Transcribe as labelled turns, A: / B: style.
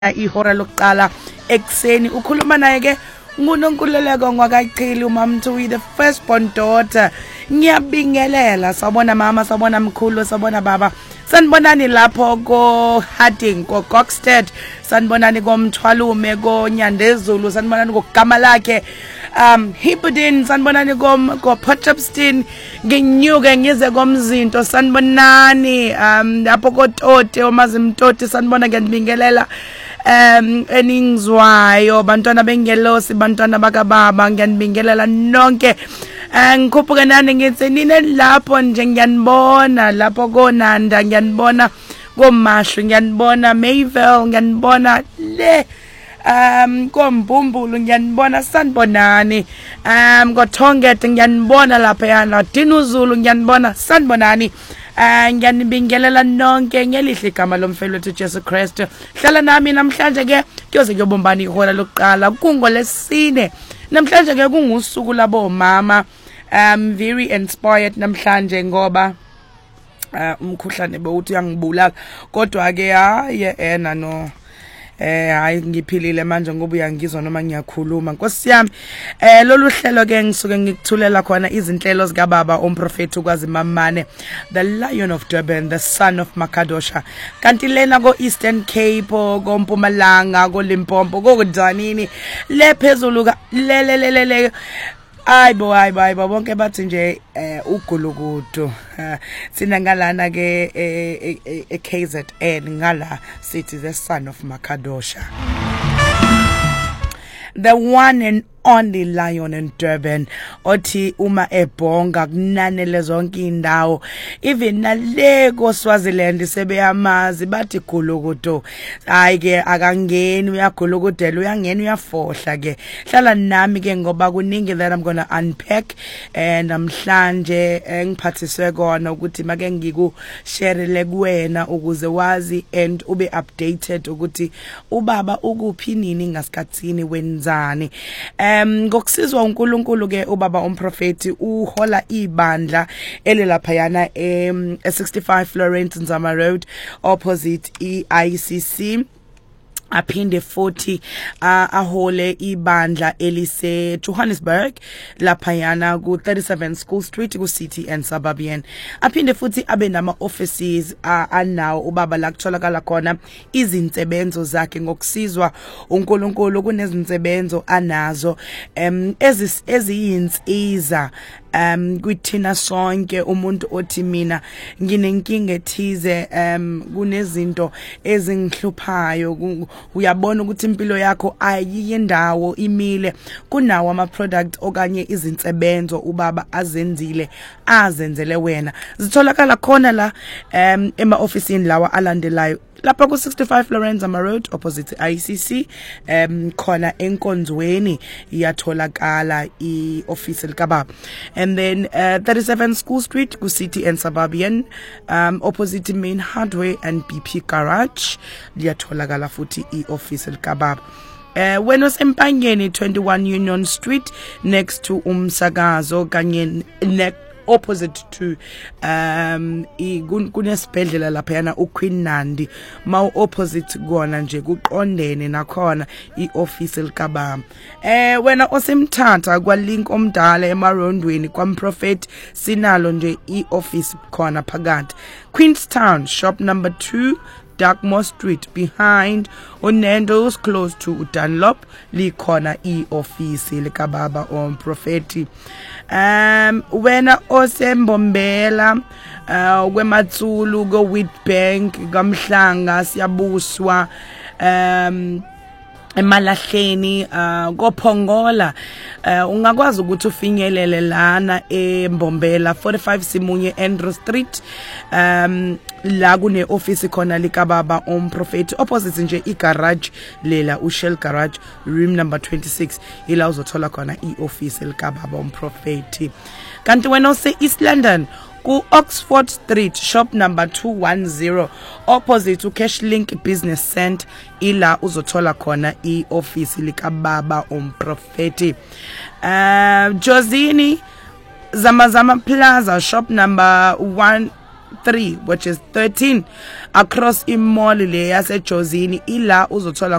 A: ihora lokuqala ekseni ukhuluma naye ke nguNonkululeko ngwakayichili uMamThuli the first born daughter. Ngiyabingelela, sabona mama, sabona mkhulu, sabona baba. Sanibonani lapho ko Harding ko Coxted, sanibonani ko Mthwalume ko Nyandezulu, sanibonani ko Gama lakhe Hippoden, sanibonani ko Potchefstroom, nginyuke ngize komzinto, sanibonani lapho ko Tote omazimtoti, sanibona ngiyanibingelela eningizwayo bantwana bengelosi, bantwana bakababa, ngiyanibingelela nonke. Ngikhuphuke nani ngithi nine lapho nje, ngiyanibona lapho koNanda, ngiyanibona koMashwi, ngiyanibona Mayville, ngiyanibona le koMbumbulu, ngiyanibona, sanibonani koThongete, ngiyanibona lapha yana Dinuzulu, ngiyanibona, sanibonani. Ngiyanibingelela nonke ngelihle igama lomfelo wethu Jesu Kristu. Hlala nami namhlanje ke kuyoze kuyobombani ihora lokuqala kungolesine. Namhlanje ke kungusuku labo mama. Very inspired namhlanje ngoba umkhuhlane bewuthi uyangibulala, kodwa ke hayi ena no hayi ngiphilile manje ngoba uyangizwa noma ngiyakhuluma. Nkosi yami, lolu hlelo ke ngisuke ngikuthulela khona izinhlelo zika baba umprofeti ukwazi Mamane, the Lion of Durban, the son of Makadosha. Kanti lena ko Eastern Cape, ko Mpumalanga, ko Limpopo, ko Dzanini, le phezulu ka le ayibo bonke bathi nje ugulukudu. Sina ngalana ke KZN ngala sithi the son of Makadosha, the one and only Lion in Durban, othi uma ebhonga kunanele zonke indawo, even nale ko Swaziland sebeyamazi bathi gulukudu. Hayi ke akangeni uyagulukudela, uyangena uyafohla ke. Hlala nami ke ngoba kuningi that I'm gonna unpack, and namhlanje ngiphathiswe kona ukuthi make ngiku sharele kuwena ukuze wazi and ube updated ukuthi ubaba ukuphi nini ngasikhatsini wenzani. Ngokusizwa uNkulunkulu ke ubaba umprofeti uhola ibandla elilapha yana 65 Florence Nzama Road opposite EICC. Aphinde 40 ahole ibandla elise Johannesburg lapha yana ku 37 School Street ku City and Suburban. Aphinde futhi abe nama offices anawo ubaba la kutholakala khona izinsebenzo zakhe. Ngokusizwa uNkulunkulu kunezinsebenzo anazo eziyinsiza kwithina sonke umuntu othi mina nginenkinga ethize, kunezinto ezingihluphayo, uyabona ukuthi impilo yakho ayiyi ndawo imile, kunawo ama product okanye izinsebenzo ubaba azenzele wena. Zitholakala khona la ema officeini lawa alandelayo lapha ku 65 Florence Road opposite ICC, khona enkonzweni iyatholakala ioffice likababa. And then 37 School Street ku City and Suburban, opposite Main Hardware and BP Garage liyatholakala futhi ioffice likababa. When usempangeni 21 Union Street next to umsakazo kanye opposite to kunesibhedlela lapha yana uQueen Nandi, ma opposite kona nje kuqondene nakhona ioffice likababa. Wena osemthatha kwa link omdala emarondweni kwaMprofeti sinalo nje ioffice khona phakathi Queenstown shop number 2 Darkmore Street behind Nando's close to Dunlop likhona ioffice likababa umprofeti. Wena osembombela kwematsulu ko Witbank kaMhlanga siyabuswa emalahleni koPhongola, ungakwazi ukuthi ufinyelele lana eMbombela 45 Simunye Andrew Street, la kune office khona likababa umprofeti opposite nje igarage lela uShell Garage room number 26 ila uzothola khona ioffice likababa umprofeti. Kanti wena ose East London ku Oxford Street shop number 210 opposite uCash Link Business Center ila uzothola khona ioffice likababa umprofeti. Jozini Zamazama Plaza shop number 3 which is 13 across imall le yasejozini ila uzothola